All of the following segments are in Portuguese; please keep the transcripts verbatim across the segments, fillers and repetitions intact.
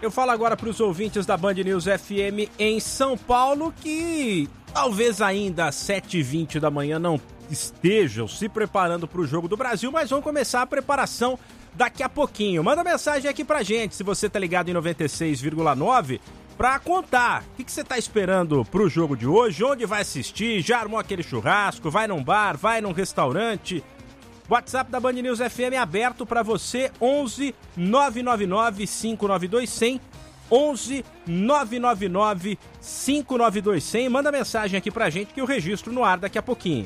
Eu falo agora para os ouvintes da Band News F M em São Paulo que talvez ainda às sete e vinte da manhã não estejam se preparando para o Jogo do Brasil, mas vão começar a preparação daqui a pouquinho. Manda mensagem aqui pra gente, se você tá ligado em noventa e seis vírgula nove, pra contar o que, que você tá esperando pro jogo de hoje, onde vai assistir, já armou aquele churrasco, vai num bar, vai num restaurante. WhatsApp da Band News F M é aberto pra você, onze nove nove nove cinco nove dois zero zero, onze nove nove nove cinco nove dois zero zero. Manda mensagem aqui pra gente que eu registro no ar daqui a pouquinho.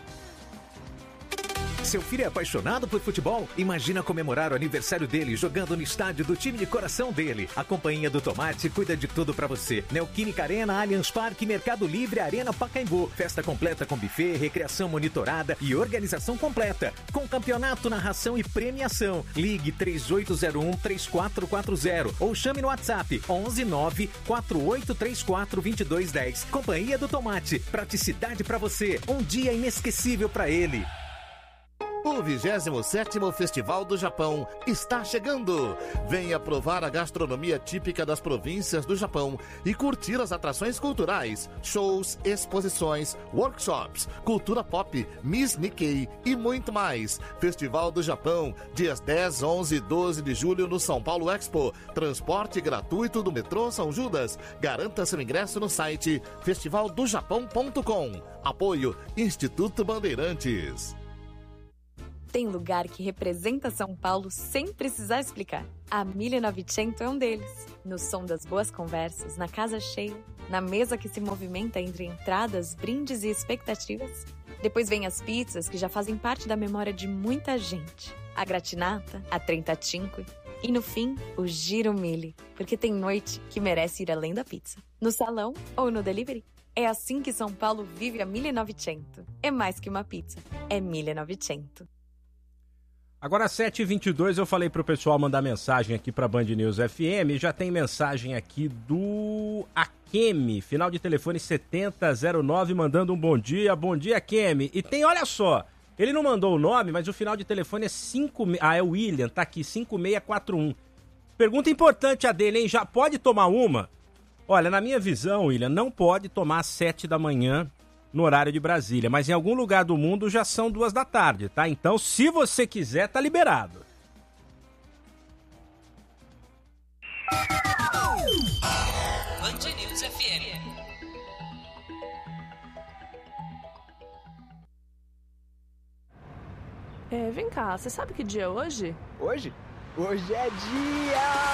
Seu filho é apaixonado por futebol? Imagina comemorar o aniversário dele jogando no estádio do time de coração dele. A Companhia do Tomate cuida de tudo pra você. Neoquímica Arena, Allianz Parque, Mercado Livre, Arena Pacaembu. Festa completa com buffet, recreação monitorada e organização completa. Com campeonato, narração e premiação. Ligue três oito zero um, três quatro quatro zero ou chame no WhatsApp onze nove quatro oito três quatro dois dois um zero. Companhia do Tomate. Praticidade pra você. Um dia inesquecível pra ele. O vigésimo sétimo Festival do Japão está chegando. Venha provar a gastronomia típica das províncias do Japão e curtir as atrações culturais, shows, exposições, workshops, cultura pop, Miss Nikkei e muito mais. Festival do Japão, dias dez, onze e doze de julho no São Paulo Expo. Transporte gratuito do metrô São Judas. Garanta seu ingresso no site festival do japão ponto com. Apoio Instituto Bandeirantes. Tem lugar que representa São Paulo sem precisar explicar. A mille e novecento é um deles. No som das boas conversas, na casa cheia, na mesa que se movimenta entre entradas, brindes e expectativas. Depois vem as pizzas que já fazem parte da memória de muita gente. A gratinata, a trentacinque e, no fim, o giro mille. Porque tem noite que merece ir além da pizza. No salão ou no delivery. É assim que São Paulo vive a mille e novecento. É mais que uma pizza. É mille e novecento. Agora às sete e vinte e dois eu falei pro pessoal mandar mensagem aqui pra Band News F M, já tem mensagem aqui do Akemi, final de telefone setenta zero nove, mandando um bom dia, bom dia Akemi, e tem, olha só, ele não mandou o nome, mas o final de telefone é cinco, ah, é o William, tá aqui, cinco seis quatro um. Pergunta importante a dele, hein, já pode tomar uma? Olha, na minha visão, William, não pode tomar às sete da manhã, no horário de Brasília, mas em algum lugar do mundo já são duas da tarde, tá? Então, se você quiser, tá liberado. Band News F M. É, vem cá, você sabe que dia é hoje? Hoje? Hoje é dia...